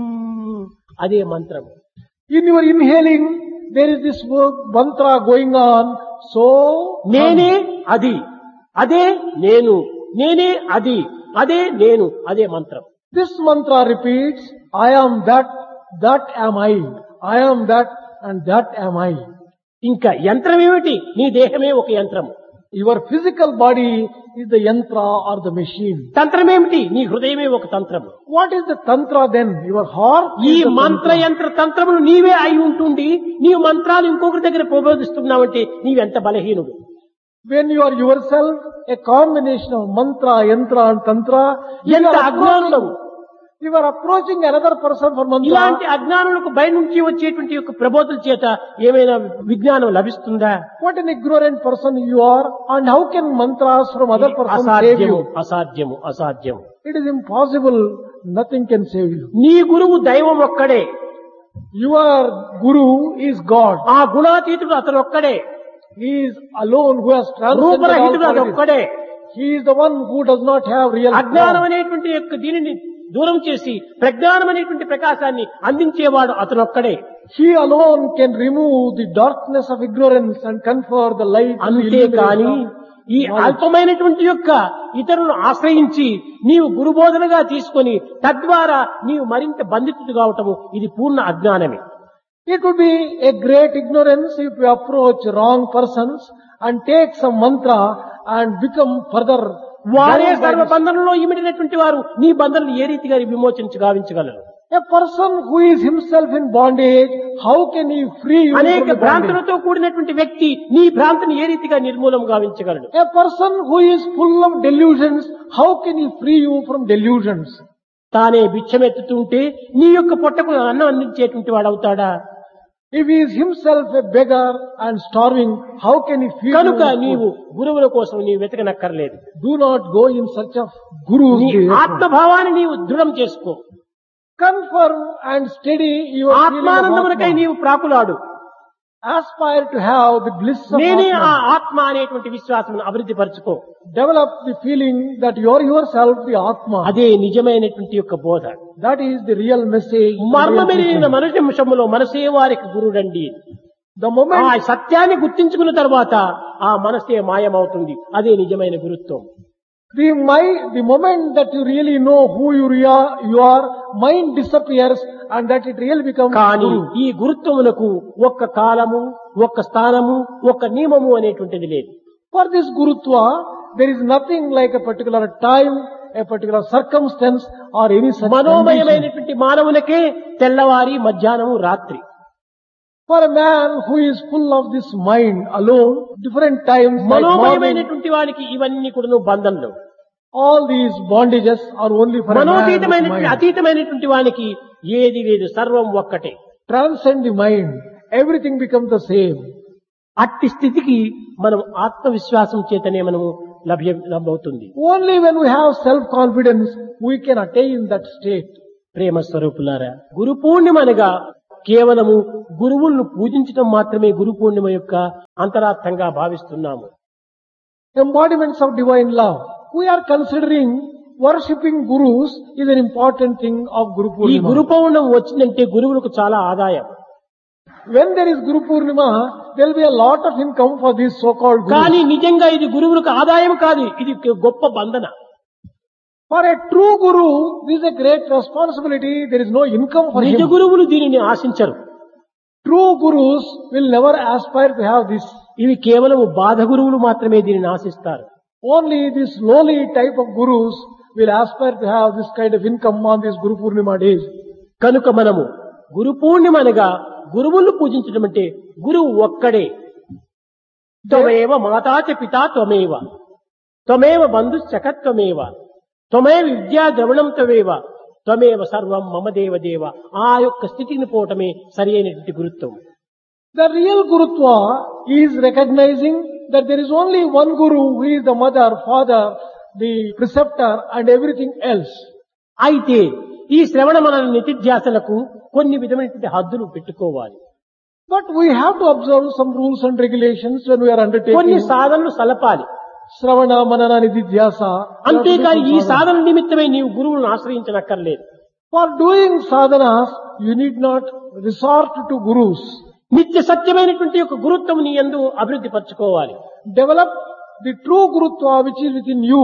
అదే మంత్రము. In your inhaling, there is this mantra going on. So, నేనే అది, అదే నేను, నేనే అది, అదే నేను, అదే మంత్రం. this mantra repeats, I am that, that am I. I am that and that am I. ఇంకా యంత్రం ఏమిటి? నీ దేహమే ఒక యంత్రము. Your physical body is the yantra or the machine. తంత్రం ఏమిటి? నీ హృదయమే ఒక తంత్రము. What is the tantra then? Your heart ఈ is the మంత్ర tantra. యంత్ర తంత్రములు నీవే అయి ఉంటుండి నీవు మంత్రాలు ఇంకొకరి దగ్గర ప్రబోధిస్తున్నావంటే నీవెంత బలహీనుడు. When you are yourself a combination of mantra, yantra and tantra, ఎంత అజ్ఞానులవు. you are approaching another person for mantra. ఇలాంటి అజ్ఞానులకు బయట నుంచి వచ్చేటువంటి యొక్క ప్రబోధన చేత ఏమైనా విజ్ఞానం లభిస్తుందా? What an ignorant person you are, and how can mantras from other person save అసాధ్యము, you? అసాధ్యము, అసాధ్యము. It is impossible. Nothing can save you. నీ గురువు దైవం ఒక్కడే. Your guru is God. ఆ గుణాతీతుడు అతను ఒక్కడే. He is alone who has transcended all రూపరహితుడు అది qualities. ఒక్కడే. He is the one who does not have real అజ్ఞానం form. అనేటువంటి యొక్క దీనిని దూరం చేసి ప్రజ్ఞానం అనేటువంటి ప్రకాశాన్ని అందించేవాడు అతను ఒక్కడే. He alone can remove the darkness of ignorance and confer the light and అంతేకాని illumination ఈ of knowledge. అల్పమైనటువంటి యొక్క ఇతరులను ఆశ్రయించి నీవు గురుబోధనగా తీసుకొని తద్వారా నీవు మరింత బంధితుడు కావటము ఇది పూర్ణ అజ్ఞానమే. It would be a great ignorance if you approach wrong persons and take some mantra and become further వారే bound by సర్వ this. బంధనంలో ఇమిడినటువంటి వారు నీ బంధనలు ఏ రీతిగా విమోచించి గావించగలరు? A person who is himself in bondage, how can he free you అనేక from the bondage? భ్రాంతులతో కూడినటువంటి వ్యక్తి నీ భ్రాంతిని ఏ రీతిగా నిర్మూలం గావించగలడు? A person who is full of delusions, how can he free you from delusions? తానే బిచ్చమెత్తుతుంటే నీ యొక్క పొట్టకు అన్నం అందించేటువంటి వాడు అవుతాడా? If he is himself a beggar and starving, how can he feed కనుక you? నీవు గురువుల కోసం నీవు వెతకనక్కర్లేదు. Do not go in search of gurus. నీ therefore. ఆత్మభావాన్ని నీవు దృఢం చేసుకో. Confirm and steady your feeling of ఆత్మానందమునకై Atma. నీవు ప్రాకులాడు. Aspire to have the bliss of నేనే ఆ Atma. ఆత్మ అనేటువంటి విశ్వాసం అభివృద్ధి పరచుకో. Develop the feeling that you are yourself the Atma. అదే నిజమైనటువంటి యొక్క బోధ. That is the real message. the real మర్మమెరిగిన teaching. మనుషంలో మనసే వారికి గురుడండి. The ఆ moment, సత్యాన్ని గుర్తించుకున్న తర్వాత ఆ మనసే మాయమవుతుంది. అదే నిజమైన గురుత్వం. the moment that you really know who you are, mind disappears and that it really becomes కానీ guru. ఈ గురుత్వమునకు ఒక్క కాలము, ఒక్క స్థానము, ఒక్క నియమము అనేటువంటిది లేదు. For this gurutva, there is nothing like a particular time, a particular circumstance or any such condition. మనోమయమైనటువంటి మానవులకే తెల్లవారి మధ్యాహ్నము రాత్రి. For a man who is full of this mind alone, different times like morning, మనోమయమైనటువంటి వానికి ఇవన్నీ కూడా బంధంలో. All these bondages are only for a man with మనోతీతమైనటువంటి mind. అతీతమైనటువంటి వానికి ఏది లేదు, సర్వం ఒక్కటే. Transcend the mind. Everything becomes the same. అట్టి స్థితికి మనం ఆత్మవిశ్వాసం చేతనే మనము లభ్యమవుతుంది. Only when we have self-confidence, we can attain that state. ప్రేమ స్వరూపులారా, గురు పూర్ణిమ అనగా కేవలము గురువులను పూజించడం మాత్రమే గురు పూర్ణిమ యొక్క అంతరార్థంగా భావిస్తున్నాము. Embodiments of divine love. We are considering worshipping gurus is an important thing of Guru ఈ గురు Purnima. పౌర్ణం వచ్చిందంటే గురువులకు చాలా ఆదాయం. When there is Guru Purnima, there will be a lot of income for these so-called కానీ gurus. నిజంగా ఇది గురువులకు ఆదాయం కాదు, ఇది గొప్ప బంధన. For a true guru, this is a great responsibility. There is no income for నిజ him. గురువులు దీనిని ఆశించరు. True gurus will never aspire to have this. ఇవి కేవలం బాధ గురువులు మాత్రమే దీనిని ఆశిస్తారు. Only this lowly type of gurus will aspire to have this kind of income on these Guru Purnima days. కనుక మనము గురు పూర్ణిమ అనగా గురువులను పూజించడం అంటే గురువు ఒక్కడే. త్వమేవ మాతాచ పితా త్వమేవ, త్వమేవ బంధుశ్చక త్వమేవ, త్వమేవ విద్యా ద్రవణం త్వమేవ, త్వమేవ సర్వం మమ దేవ దేవ. ఆ యొక్క స్థితిని పోవటమే సరి అయినటువంటి గురుత్వం. The real Gurutva is recognizing that there is only one Guru who is the mother, father, the preceptor and everything else. అయితే ఈ శ్రవణ మన నితిధ్యాసలకు కొన్ని విధమైనటువంటి హద్దులు పెట్టుకోవాలి. But we have to observe some rules and regulations when we are కొన్ని undertaking సాధనలు సలపాలి. Sravana, Manana, Nididhyasa. అంతేకాని ఈ సాధన నిమిత్తమై నీవు గురువులను ఆశ్రయించనక్కర్లేదు. For doing sadhanas, you need not resort to gurus. నిత్య సత్యమైనటువంటి యొక్క గురుత్వం నీ యందు అభివృద్ధి పరచుకోవాలి. Develop the true Gurutva which is within you.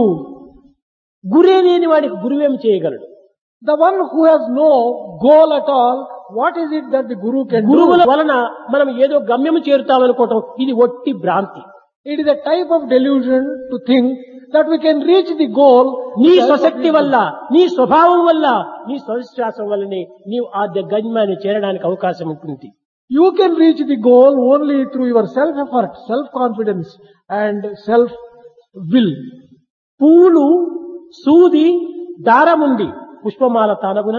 గురే లేని వాడికి గురువేం చేయగలడు? The one who has no goal at all, what is it that the Guru can do? గురువుల వలన మనం ఏదో గమ్యము చేరుతామనుకోవటం ఇది ఒట్టి భ్రాంతి. It is a type of delusion to think that we can reach the goal. నీ స్వశక్తి వల్ల, నీ స్వభావం వల్ల, నీ స్వవిశ్వాసం వల్లనే నీవు ఆ గమ్యాన్ని చేరడానికి అవకాశం ఉంటుంది. You can reach the goal only through your self-effort, self-confidence and self-will. పూలు, సూది, దారముంది, పుష్పమాల తానగున.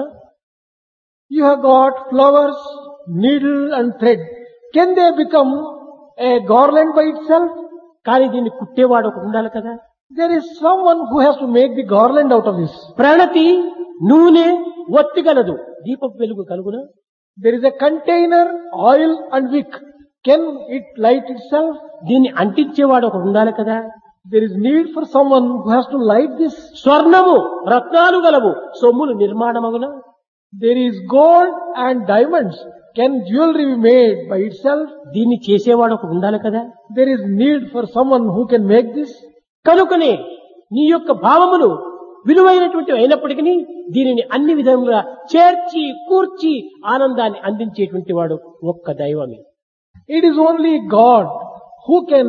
You have got flowers, needle and thread. Can they become a garland by itself? కానీ దీన్ని కుట్టేవాడు ఒకడు ఉండాలి కదా. There is someone who has to make the garland out of this. ప్రణతి, నూనె, ఒత్తి గలదు, దీపపు వెలుగు కలుగున. There is a container, oil and wick. Can it light itself? దీన్ని అంటించేవాడు ఒకడు ఉండాలి కదా. There is need for someone who has to light this. స్వర్ణము, రత్నాలు గలవు, సొమ్ములు నిర్మాణమగున. There is gold and diamonds. Can jewelry be made by itself? దీన్ని చేసేవాడు ఒకడు ఉండాలి కదా. There is need for someone who can make this. కనుకనే నీ యొక్క భావములు విలువైనటువంటి అయినప్పటికీ దీనిని అన్ని విధములుగా చేర్చి కూర్చి ఆనందాన్ని అందించేటువంటి వాడు ఒక్క దైవమే. It is only God who can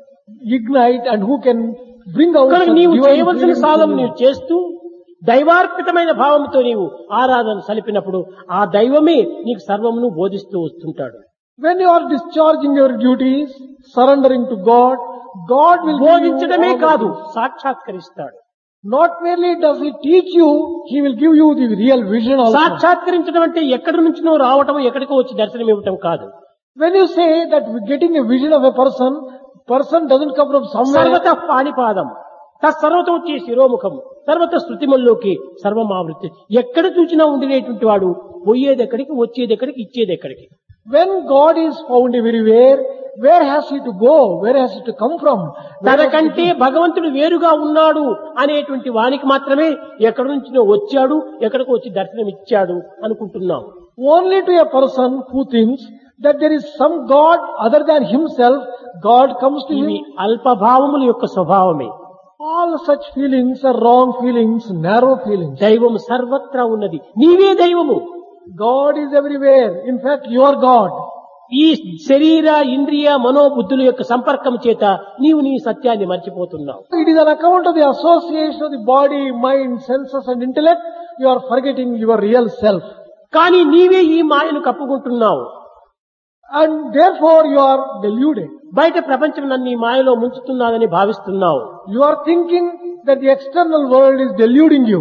ignite and who can bring out కనుక some నీవు divine చేయవలసిన feelings సాధన in you. నీవు చేస్తూ దైవార్పితమైన భావంతో నీవు ఆరాధన సలిపినప్పుడు ఆ దైవమే నీకు సర్వమును బోధిస్తూ వస్తుంటాడు. When you are discharging your duties, surrendering to God, God will give you బోధించడమే all the కాదు, things. సాక్షాత్కరిస్తాడు. Not merely does He teach you, He will give you the real vision also. సాక్షాత్కరించడం అంటే ఎక్కడి నుంచినో రావటం, ఎక్కడికో వచ్చి దర్శనం ఇవ్వటం కాదు. When you say that getting a vision of a person doesn't come from somewhere. సర్వత పాణిపాదం, తత్సర్వతో శిరోముఖం, సర్వత శృతిమల్లోకి సర్వమావృత్తి. ఎక్కడ చూసినా ఉండినటువంటి వాడు పోయేది ఎక్కడికి, వచ్చేది ఎక్కడికి, ఇచ్చేది ఎక్కడికి. When God is found everywhere, where has He to go? Where has He to come from? తనకంటే భగవంతుడు వేరుగా ఉన్నాడు అనేటువంటి వానికి మాత్రమే ఎక్కడి నుంచినో వచ్చాడు, ఎక్కడికి వచ్చి దర్శనం ఇచ్చాడు అనుకుంటున్నాం. Only to a person who thinks that there is some God other than himself, God comes to ఇవి him. అల్పభావముల యొక్క స్వభావమే. All such feelings are wrong feelings, narrow feelings. దైవం సర్వత్రా ఉన్నది, నీవే దైవము. God is everywhere. In fact, you are God. ఈ శరీర, ఇంద్రియ, మనోబుద్ధుల యొక్క సంపర్కం చేత నీవు నీ సత్యాన్ని మర్చిపోతున్నావు. It is on account of the association of the body, mind, senses and intellect, you are forgetting your real self. కానీ నీవే ఈ మాయను కప్పుకుంటున్నావు. and therefore you are deluded. బయట ప్రపంచం నన్ను ఈ మాయలో ముంచుతున్నానని భావిస్తున్నావు. You are thinking that the external world is deluding you.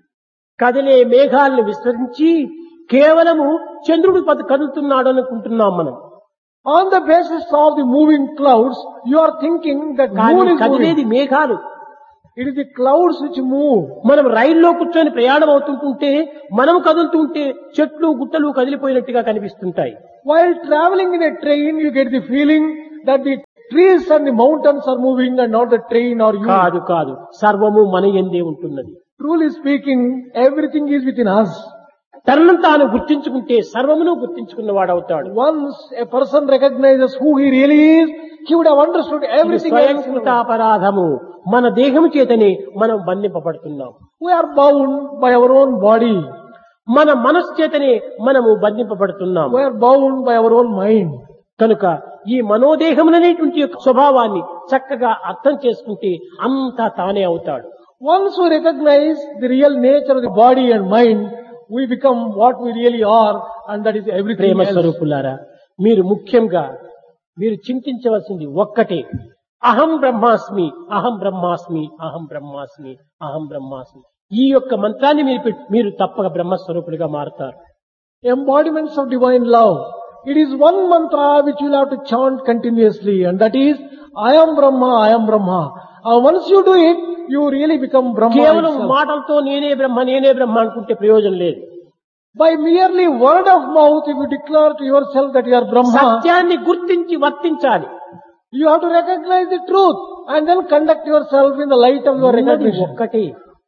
కదిలే మేఘాలను విస్మరించి కేవలము చంద్రుడు కదులుతున్నాడు అనుకుంటున్నాం మనం. On the basis of the moving clouds, you are thinking that కానీ moon is కదిలేది moving. మేఘాలు. It is the clouds which move. మనం రైల్లో కూర్చొని ప్రయాణం అవుతుంటుంటే మనం కదులుతుంటే చెట్లు గుట్టలు కదిలిపోయినట్టుగా కనిపిస్తుంటాయి. While traveling in a train, you get the feeling that the trees and the mountains are moving and not the train or you. కాదు కాదు, సర్వము మన యందే ఉంటున్నది. Truly speaking, everything is within us. తనను తాను గుర్తించుకుంటే సర్వమును గుర్తించుకున్నవాడవుతాడు. Once a person recognizes who he really is, he would have understood everything else. స్వయంకృతాపరాధము. మన దేహము చేతనే మనం బంధింపబడుతున్నాం. We are bound by our own body. మన మనస్సు చేతనే మనము బంధింపబడుతున్నాం. We are bound by our own mind. కనుక ఈ మనోదేహములనేటువంటి యొక్క స్వభావాన్ని చక్కగా అర్థం చేసుకుంటే అంతా తానే అవుతాడు. Once we recognize the real nature of the body and mind, we become what we really are, and that is everything Prema else. స్వరూపులారా, మీరు ముఖ్యంగా మీరు చింతించవలసింది ఒక్కటే, అహం బ్రహ్మాస్మి, అహం బ్రహ్మాస్మి, అహం బ్రహ్మాస్మి, అహం బ్రహ్మాస్మి. ఈ యొక్క మంత్రాన్ని మీరు తప్పక బ్రహ్మస్వరూపులుగా మారుతారు. Embodiments of divine love. It is one mantra which you will have to chant continuously, and that is, I am Brahma, I am Brahma. Once you do it, you really become Brahma కేవలం itself. మాటలతో నేనే బ్రహ్మ నేనే బ్రహ్మ అనుకుంటే ప్రయోజనం లేదు. By merely word of mouth, if you declare to yourself that you are Brahma, సత్యాన్ని గుర్తించి వర్తించాలి. you have to recognize the truth and then conduct yourself in the light of your ఉన్నది recognition. ఒక్కటే.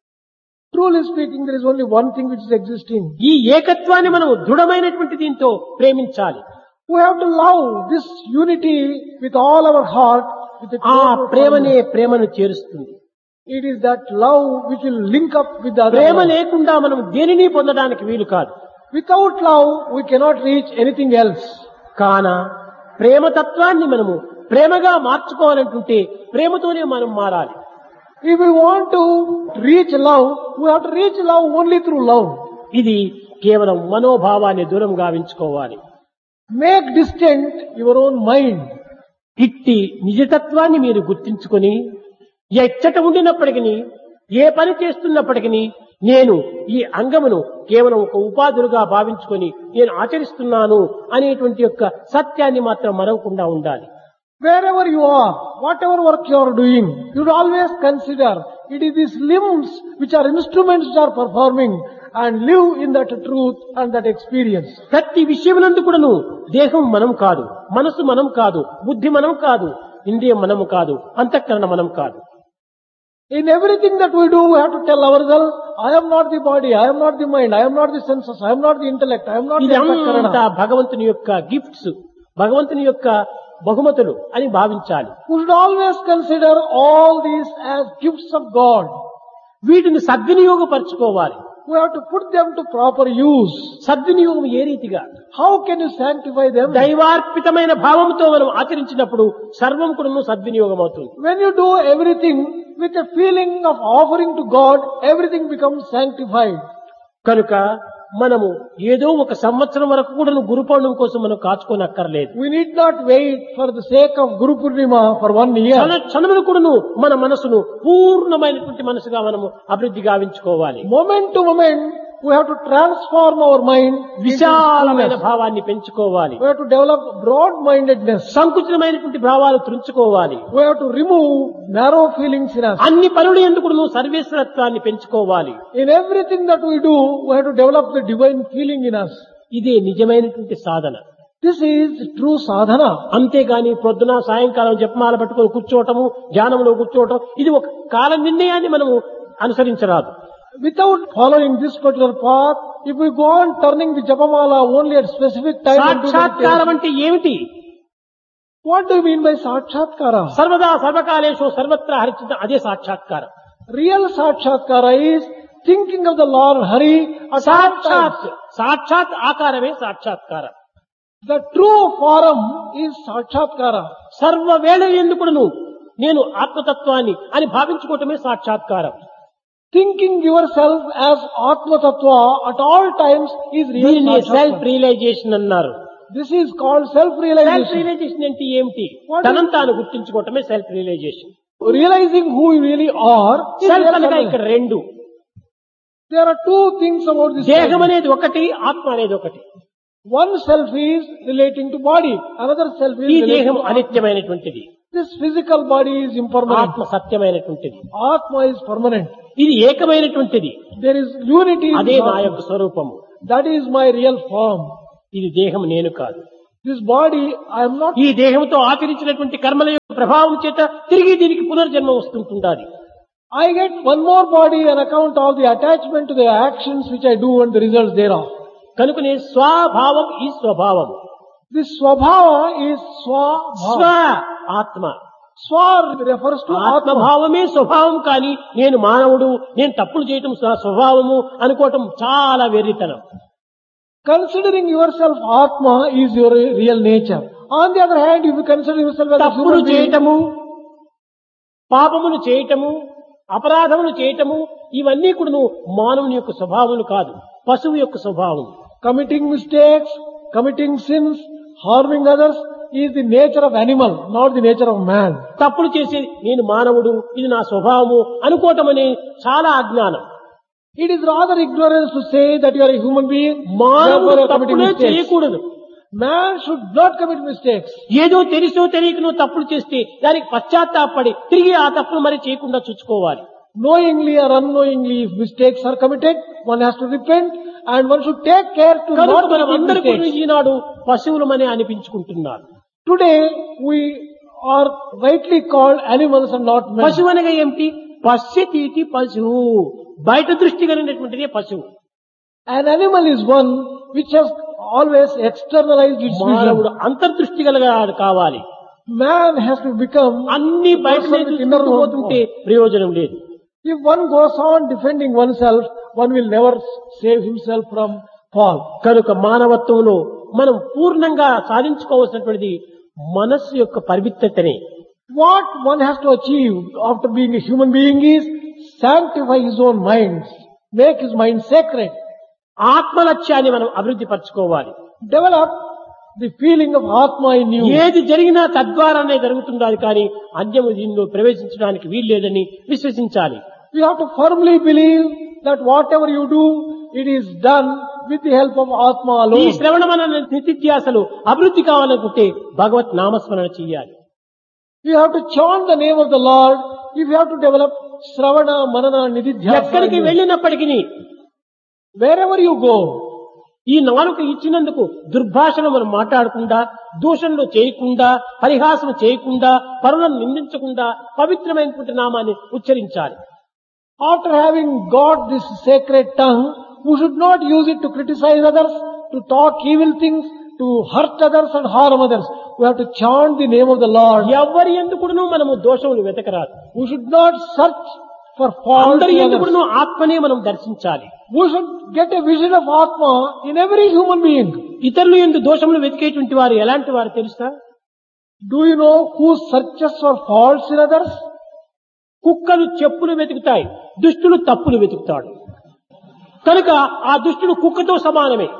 Truly speaking, there is only one thing which is existing. ఈ ఏకత్వాన్ని మనం దృఢమైనటువంటి దీంతో ప్రేమించాలి. We have to love this unity with all our heart. With the ఆ total ప్రేమనే firmness. ప్రేమను చేరుస్తుంది. It is that love which will link up with the other Prema love. లేకుండా మనం దేనిని పొందడానికి వీలు కాదు. Without love, we cannot reach anything else. కాన ప్రేమతత్వాన్ని మనము ప్రేమగా మార్చుకోవాలంటుంటే ప్రేమతోనే మనం మారాలి. If we want to reach love, we have to reach love only through love. ఇది కేవలం మనోభావాన్ని దూరం గావించుకోవాలి. Make distant your own mind. ఇట్టి నిజతత్వాన్ని మీరు గుర్తించుకొని ఎచ్చట ఉండినప్పటికీ ఏ పని చేస్తున్నప్పటికీ నేను ఈ అంగమును కేవలం ఒక ఉపాధులుగా భావించుకొని నేను ఆచరిస్తున్నాను అనేటువంటి యొక్క సత్యాన్ని మాత్రం మరవకుండా ఉండాలి. Wherever you are, whatever work you are doing, you should always consider it is these limbs which are instruments which are performing, and live in that truth and that experience. ప్రతి విషయమునందు కూడాను దేహం మనం కాదు, మనసు మనం కాదు, బుద్ధి మనం కాదు, ఇంద్రియం మనము కాదు, అంతఃకరణ మనం కాదు. In everything that we do, we have to tell ourselves, I am not the body, I am not the mind, I am not the senses, I am not the intellect, I am not the ఇదంతా antahkarana. భగవంతుని యొక్క గిఫ్ట్స్, భగవంతుని యొక్క బహుమతులు అని భావించాలి. We should always consider all these as gifts of God. వీటిని సద్వినియోగపరచుకోవాలి. We have to put them to proper use. సద్వినియోగం ఏ రీతిగా? How can you sanctify them? దైవార్పితమైన భావంతో మనం ఆచరించినప్పుడు సర్వం కూడా సద్వినియోగం అవుతుంది. When you do everything with a feeling of offering to God, everything becomes sanctified. కనుక మనము ఏదో ఒక సంవత్సరం వరకు కూడా గురు పౌర్ణమి కోసం మనం కాచుకోనక్కర్లేదు. We need not wait for the sake of Guru Purnima for 1 year. క్షణములు కూడాను మన మనసును పూర్ణమైనటువంటి మనసుగా మనము అభివృద్ధి గావించుకోవాలి. Moment to moment, we have to transform our mind. విశాలమైన into భావాన్ని పెంచుకోవాలి. We have to develop broad-mindedness. సంకుచితమైనటువంటి భావాలు తుంచుకోవాలి. We have to remove narrow feelings in us. అన్ని పనులు ఎందుకు సర్వేశ్వరత్వాన్ని పెంచుకోవాలి. In everything that we do, we have to develop the divine feeling in us. ఇదే నిజమైనటువంటి సాధన. This is true sadhana. అంతేగాని పొద్దున సాయంకాలం జపమాల పట్టుకొని కూర్చోవటము, ధ్యానంలో కూర్చోవటం, ఇది ఒక కాల నిర్ణయాన్ని మనము అనుసరించరాదు. Without following this particular path, if we go on turning the japamala only at specific time and do సాక్షాత్కారం meditation, అంటే ఏమిటి? what do you mean by sakshatkara? సర్వదా సర్వకాలేషు సర్వత్ర హరిచిత, అదే సాక్షాత్కారం. Real sakshatkara is thinking of the Lord Hari at all సాక్షాత్ times. సాక్షాత్ ఆకారమే సాక్షాత్కారం. The true form is sakshatkara. సర్వ వేళ ఎందుకును నేను ఆత్మతత్వాన్ని అని భావించుకోవటమే సాక్షాత్కారం. Thinking yourself as Atma Tattva at all times is real దీనిని సెల్ఫ్ sakshatkara. రియలైజేషన్ అన్నారు. This is called self self-realization. Realisation అంటే ఏమిటి? What తనను తాను గుర్తించుకోవటమే self realisation. Realizing who we really are. is self అనగా real ఇక్కడ self. రెండు. There are two things about this. దేహం self. అనేది ఒకటి, ఆత్మ అనేది ఒకటి. One self is relating to body. Another self is ఈ relating దేహం to Atma. అనిత్యమైనటువంటిది, This physical body is impermanent. ఆత్మ సత్యమైనటువంటిది. Atma is permanent. ఇది ఏకమైనటువంటిది, There is unity in అదే this నా Atma. యొక్క స్వరూపము. That is my real form. ఇది దేహం నేను కాదు. This body, I am not. ఈ దేహంతో ఆచరించినటువంటి కర్మల యొక్క ప్రభావం చేత తిరిగి దీనికి పునర్జన్మ వస్తుంటుండాలి. I get one more body on account of the attachment to the actions which I do and the results thereof. కనుకనే స్వభావం ఈ స్వభావం. This swabhava is స్వ swabhava. ఆత్మ. Swa refers to Atma. ఆత్మభావమే స్వభావం, కానీ నేను మానవుడు, నేను తప్పులు చేయటం నా స్వభావము అనుకోవటం చాలా వెర్రితనం. Considering yourself Atma is your real nature. On the other hand, if you consider yourself as a తప్పులు human being, చేయటము, పాపములు చేయటము, అపరాధములు చేయటము, ఇవన్నీ కూడా మానవుని యొక్క స్వభావములు కాదు, పశువు యొక్క స్వభావం. committing mistakes, committing sins, harming others is the nature of animal, not the nature of man. తప్పులు చేసి నేను మానవుడు, ఇది నా స్వభావము అనుకోవటం అనే చాలా అజ్ఞానం. It is rather ignorance to say that you are a human being, మానవుడు therefore you are committing తప్పులే mistakes. చేయకూడదు. Man should not commit mistakes. ఏదో తెలుసో తెలియకనో తప్పులు చేస్తే దానికి పశ్చాత్తాపడి తిరిగి ఆ తప్పులు మరి చేయకుండా చూసుకోవాలి. Knowingly or unknowingly, if mistakes are committed, one has to repent and one should take care to కనుక not మనం commit అందరూ కూడా mistakes. Eenadu పశువులమనే అనిపించుకుంటున్నారు. Today, we are rightly called animals and not men. పశువు అనగా ఏమిటి? పశ్యతీతి పశువు, బయట దృష్టి కలిగినటువంటిదే పశువు. An animal is one which has always externalized its మానవుడు vision. అంతర్దృష్టి కలిగాడు కావాలి. Man has to become అన్ని బయటనే person with inner చూసుకుంటూ పోతుంటే ప్రయోజనం లేదు. If one goes on defending oneself, one will never save himself from fall. కనుక మానవత్వంలో మనం పూర్ణంగా సాధించుకోవాల్సినటువంటిది మనస్సు యొక్క పవిత్రతనే. What one has to achieve after being a human being is sanctify his own mind, make his mind sacred, ఆత్మలక్ష్యాన్ని మనం అభివృద్ధి పరచుకోవాలి. develop the feeling of Atma in you. ఏది జరిగినా తద్వారానే జరుగుతుండాలి, కానీ అన్యము దీనిలో ప్రవేశించడానికి వీల్లేదని విశ్వసించాలి. You have to firmly believe that whatever you do, it is done with the help of Atma ఈ alone. శ్రవణమన నిత్యాసలు అభివృద్ధి కావాలనుకుంటే భగవత్ నామస్మరణ చెయ్యాలి. You have to chant the name of the Lord if you have to develop Sravana, Manana, Nididhyasa. ఎక్కడికి వెళ్ళినప్పటికీ Wherever you go, ఈ నాలుక ఇచ్చినందుకు దుర్భాషను మనం మాట్లాడకుండా, దూషణలు చేయకుండా, పరిహాసం చేయకుండా, పరులను నిందించకుండా పవిత్రమైనటువంటి నామాన్ని ఉచ్చరించాలి. after having got this sacred tongue, we should not use it to criticize others, to talk evil things, to hurt others and harm others. We have to chant the name of the Lord. ఎవరి ఎందుకును మనము దోషములు వెతకరాదు. We should not search for faults అందరి in others. ఎందుకును ఆత్మనే మనం దర్శించాలి. We should get a vision of Atma in every human being. ఇతరులు ఎందు దోషములు వెతికేటువంటి వారు ఎలాంటి వారు తెలుసా? Do you know who searches for faults in others? కుక్కలు చెప్పులు వెతుకుతాయి, దుష్టులు తప్పులు వెతుకుతాడు. కనుక ఆ దుష్టుడు కుక్కతో సమానమే.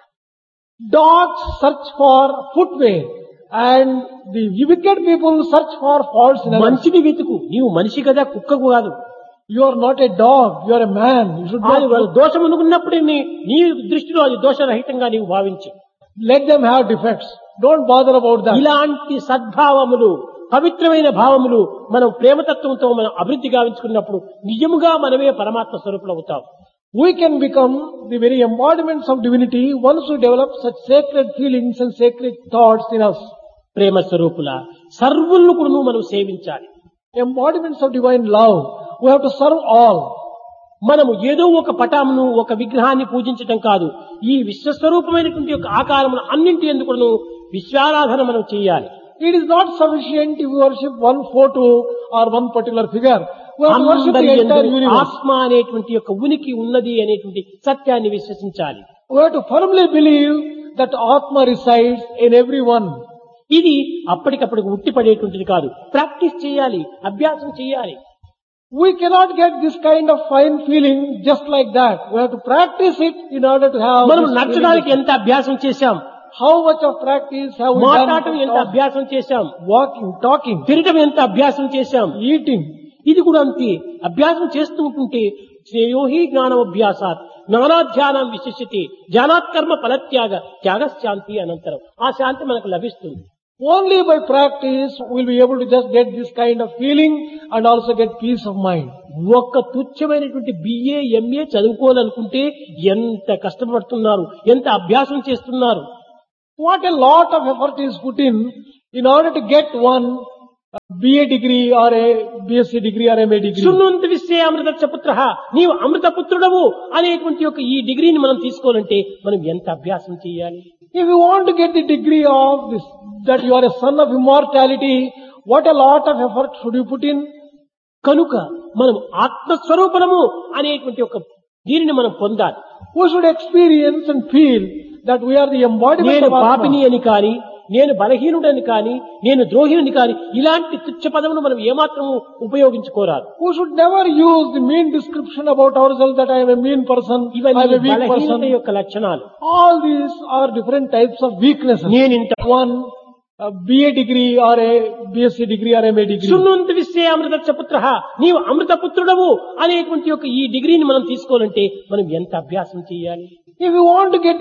Dogs search for footwear and the wicked people search for faults in others. మంచిని వెతుకు, నీవు మనిషి కదా, కుక్కకు కాదు. You are not a dog, you are a man. You should అది not వాళ్ళ దోషం అనుకున్నప్పుడే నీ దృష్టిలో అది దోషరహితంగా నీవు భావించు. let them have defects. Don't bother about that. ఇలాంటి సద్భావములు, పవిత్రమైన భావములు మనం ప్రేమతత్వంతో మనం అభివృద్ధి గావించుకున్నప్పుడు నిజముగా మనమే పరమాత్మ స్వరూపులు అవుతాం. We can become the very embodiments of divinity once we develop such sacred feelings and sacred thoughts in us. ప్రేమ స్వరూపుల సర్వులను కూడా మనం సేవించాలి. Embodiments of divine love. We have to serve all. మనము ఏదో ఒక పటామును, ఒక విగ్రహాన్ని పూజించటం కాదు, ఈ విశ్వస్వరూపమైనటువంటి యొక్క ఆకారమును అన్నింటి ఎందుకు విశ్వారాధన మనం చేయాలి. It is not sufficient if we worship one photo or one particular figure. We have to worship the అందరి entire యందు universe. ఆత్మ అనేటువంటి యొక్క ఉనికి ఉన్నది అనేటువంటి సత్యాన్ని విశ్వసించాలి. We have to firmly believe that Atma resides in everyone. ఇది అప్పటికప్పుడు ఉట్టిపడేటువంటిది కాదు, ప్రాక్టీస్ చేయాలి, అభ్యాసం చేయాలి. We cannot get this kind of fine feeling just like that. We have to practice it in order to have మనం this నడచడానికి feeling. ఎంత అభ్యాసం చేశాం, how much of practice have we మాట్లాడటం ఎంత done? అభ్యాసం చేశాం, Walking, talking, తినటం ఎంత అభ్యాసం చేశాం. eating. ఇది కూడా అంతే. అభ్యాసం చేస్తూ ఉంటుంటే శ్రేయోహి జ్ఞానోభ్యాసాత్ జ్ఞానాధ్యానం విశిష్యతే జ్ఞానాత్కర్మ ఫలత్యాగ త్యాగశాంతి అనంతరం ఆ శాంతి మనకు లభిస్తుంది. Only by practice we'll be able to just get this kind of feeling and also get peace of mind. ఒక్క తుచ్చమైనటువంటి బిఏ ఎంఏ చదువుకోవాలనుకుంటే ఎంత కష్టపడుతున్నారు, ఎంత అభ్యాసం చేస్తున్నారు. What a lot of effort is put in order to get one BA degree or a BSc degree or MA degree. శృణ్వంత విశ్వే అమృత పుత్ర, నీవు అమృత పుత్రుడవు అనేటువంటి ఒక ఈ డిగ్రీని మనం తీసుకోవాలంటే మనం ఎంత అభ్యాసం చేయాలి. If you want to get the degree of this, that you are a son of immortality, what a lot of effort should you put in? కనుక మనం ఆత్మస్వరూపము అనేటువంటి ఒక దీనిని మనం పొందాలి. We should experience and feel that we are the embodiment నేను of పాపిని Atma. అని కాని, నేను బలహీనుడని కాని, నేను ద్రోహిని కాని ఇలాంటి తుచ్చ పదమును మనం ఏమాత్రము ఉపయోగించుకోరాదు. We should never use the mean description about ourselves that I am a mean person, I am ఇవన్నీ a weak బలహీనత person. యొక్క లక్షణాలు. All these are different types of weaknesses. నేనింత One BA degree or a BSc degree or MA degree. శృణ్వంత విశ్వే అమృత పుత్ర, నీవు అమృత పుత్రుడవు అనేటువంటి ఒక ఈ డిగ్రీని మనం తీసుకోవాలంటే మనం ఎంత అభ్యాసం చేయాలి. If you want to get